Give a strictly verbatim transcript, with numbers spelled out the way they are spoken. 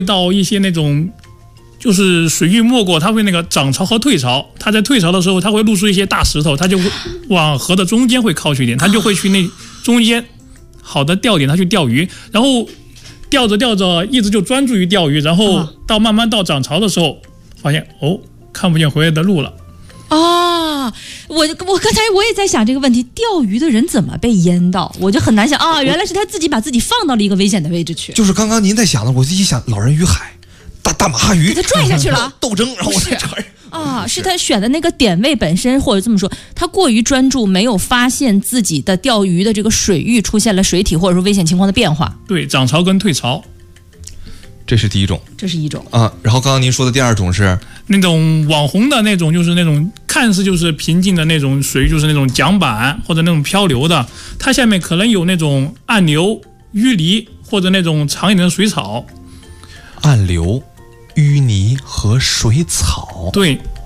到一些那种就是水域没过，它会那个涨潮和退潮，它在退潮的时候，它会露出一些大石头，它就会往河的中间会靠去一点，它就会去那中间好的钓点，它去钓鱼，然后钓着钓着一直就专注于钓鱼，然后到慢慢到涨潮的时候，发现哦看不见回来的路了。 啊，我我刚才我也在想这个问题，钓鱼的人怎么被淹到？我就很难想啊，原来是他自己把自己放到了一个危险的位置去。 就是刚刚您在想的，我自己想老人与海，大大马哈鱼， 给他拽下去了， 斗争，然后我再查啊，是他选的那个点位本身，或者这么说，他过于专注，没有发现自己的钓鱼的这个水域出现了水体或者说危险情况的变化。 对，涨潮跟退潮。 这是第一种， 这是一种啊。然后刚刚您说的第二种是那种网红的那种，就是那种看似就是平静的那种水域，就是那种桨板或者那种漂流的，它下面可能有那种暗流、淤泥或者那种长一点的水草。 暗流、淤泥和水草， 对。